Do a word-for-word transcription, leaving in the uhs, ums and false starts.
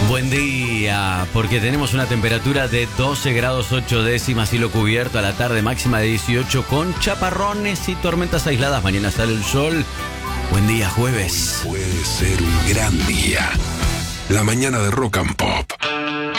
Buen día, porque tenemos una temperatura de doce grados ocho décimas, cielo cubierto a la tarde, máxima de dieciocho con chaparrones y tormentas aisladas. Mañana sale el sol. Buen día, jueves. Puede ser un gran día. La mañana de Rock and Pop.